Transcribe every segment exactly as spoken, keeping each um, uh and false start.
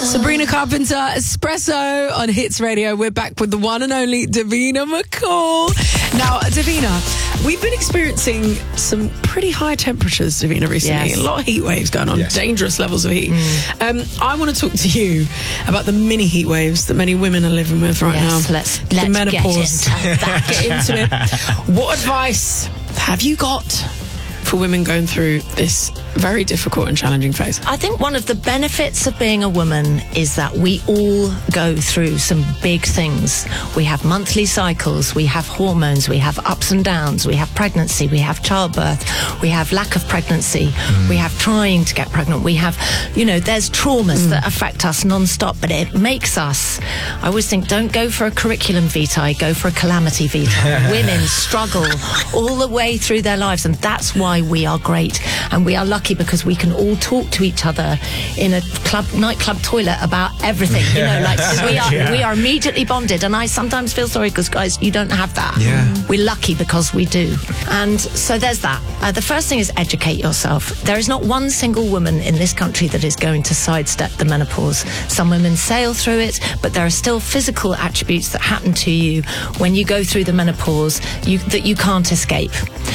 Sabrina Carpenter, Espresso on Hits Radio. We're back with the one and only Davina McCall. Now, Davina, we've been experiencing some pretty high temperatures, Davina, recently. Yes. A lot of heat waves going on, yes. Dangerous levels of heat. Mm. Um, I want to talk to you about the mini heat waves that many women are living with right yes, now. Let's, the let's menopause. get into that. Get into it. What advice have you got for women going through this very difficult and challenging phase? I think one of the benefits of being a woman is that we all go through some big things. We have monthly cycles, we have hormones, we have ups and downs, we have pregnancy, we have childbirth, we have lack of pregnancy, mm. we have trying to get pregnant, we have, you know, there's traumas mm. that affect us non-stop, but it makes us, I always think, don't go for a curriculum vitae, go for a calamity vitae. Women struggle all the way through their lives, and that's why we are great, and we are lucky because we can all talk to each other in a club nightclub toilet about everything. You know, like we are yeah. we are immediately bonded, and I sometimes feel sorry because guys, you don't have that. Yeah. We're lucky because we do, and so there's that. Uh, the first thing is educate yourself. There is not one single woman in this country that is going to sidestep the menopause. Some women sail through it, but there are still physical attributes that happen to you when you go through the menopause you, that you can't escape.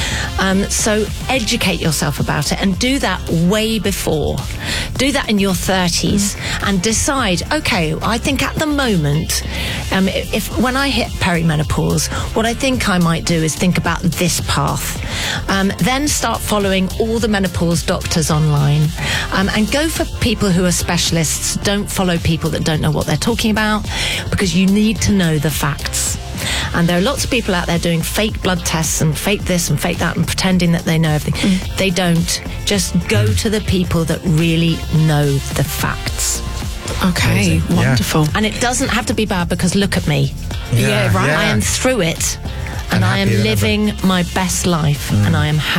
Um, so educate yourself about it, and do that way before. Do that in your thirties mm. and decide, okay, I think at the moment, um, if when I hit perimenopause, what I think I might do is think about this path. Um, then start following all the menopause doctors online, um, and go for people who are specialists. Don't follow people that don't know what they're talking about, because you need to know the facts. And there are lots of people out there doing fake blood tests and fake this and fake that and pretending that they know everything. Mm. They don't. Just go to the people that really know the facts. Okay, Amazing. Wonderful. Yeah. And it doesn't have to be bad, because look at me. Yeah, yeah right. Yeah. I am through it, and, and I am living ever. my best life, mm. and I am happy.